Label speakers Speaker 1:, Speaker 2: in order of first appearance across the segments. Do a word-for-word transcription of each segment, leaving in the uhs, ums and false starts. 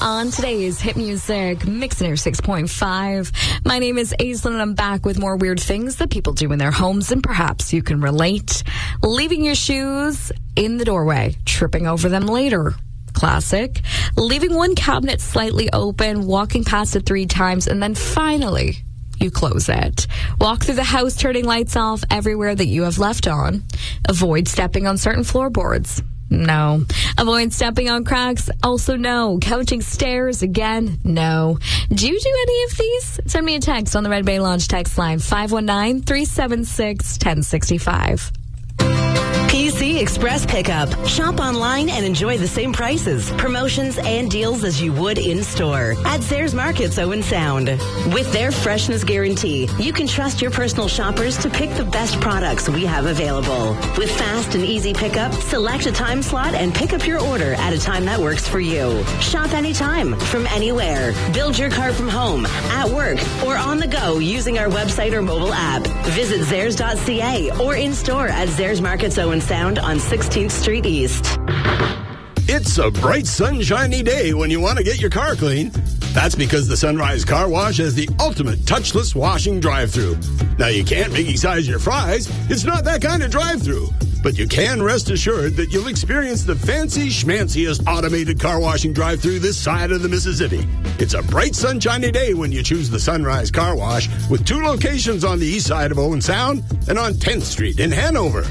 Speaker 1: on today's Hit Music Mixer six point five. My name is Aislinn, and I'm back with more weird things that people do in their homes, and perhaps you can relate. Leaving your shoes in the doorway, tripping over them later. Classic. Leaving one cabinet slightly open, walking past it three times, and then finally you close it. Walk through the house turning lights off everywhere that you have left on. Avoid stepping on certain floorboards. No. Avoid stepping on cracks. Also no. Counting stairs. Again, no. Do you do any of these? Send me a text on the Red Bay Lounge text line five one nine, three seven six, one zero six five.
Speaker 2: P C Express Pickup. Shop online and enjoy the same prices, promotions, and deals as you would in-store at Zayres Markets Owen Sound. With their freshness guarantee, you can trust your personal shoppers to pick the best products we have available. With fast and easy pickup, select a time slot and pick up your order at a time that works for you. Shop anytime, from anywhere. Build your car from home, at work, or on the go using our website or mobile app. Visit Zayres dot C A or in-store at Zayres Markets Owen Sound on sixteenth Street East.
Speaker 3: It's a bright, sunshiny day when you want to get your car clean. That's because the Sunrise Car Wash has the ultimate touchless washing drive-thru. Now, you can't biggie size your fries. It's not that kind of drive-thru. But you can rest assured that you'll experience the fancy schmanciest automated car washing drive-thru this side of the Mississippi. It's a bright, sunshiny day when you choose the Sunrise Car Wash with two locations on the east side of Owen Sound and on tenth Street in Hanover.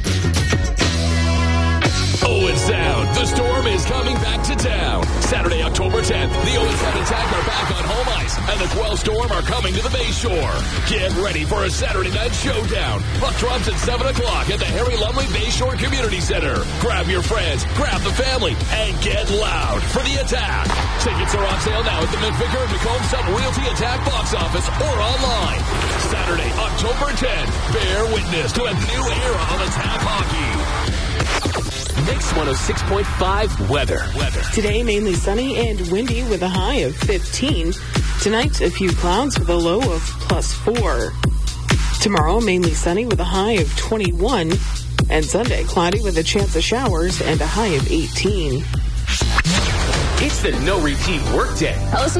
Speaker 4: Owen Sound, the Storm is coming back to town. Saturday, October tenth, the Owen Sound Attack are back on home ice, and the Quell Storm are coming to the Bay Shore. Get ready for a Saturday night showdown. Puck drops at seven o'clock at the Harry Lumley Bay Shore Community Center. Grab your friends, grab the family, and get loud for the Attack. Tickets are on sale now at the McVicker and McComb Sutton Realty Attack box office or online. Saturday, October tenth, bear witness to a new era of Attack hockey. Mix one oh six point five weather. Weather.
Speaker 5: Today, mainly sunny and windy with a high of fifteen. Tonight, a few clouds with a low of plus four. Tomorrow, mainly sunny with a high of twenty-one. And Sunday, cloudy with a chance of showers and a high of eighteen.
Speaker 4: It's the no repeat workday.
Speaker 1: Listen